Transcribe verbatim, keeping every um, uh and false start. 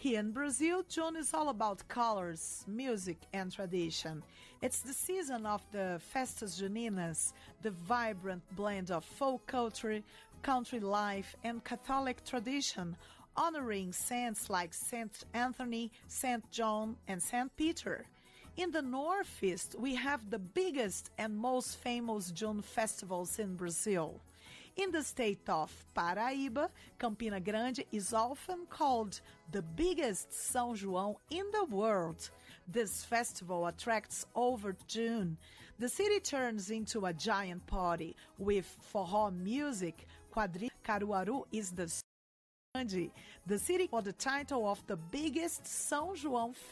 Here in Brazil, June is all about colors, music, and tradition. It's the season of the Festas Juninas, the vibrant blend of folk culture, country life, and Catholic tradition, honoring saints like Saint Anthony, Saint John, and Saint Peter. In the Northeast, we have the biggest and most famous June festivals in Brazil. In the state of Paraíba, Campina Grande is often called the biggest São João in the world. This festival attracts over June. The city turns into a giant party with forró music. Quadrilha Caruaru is the the city for the title of the biggest São João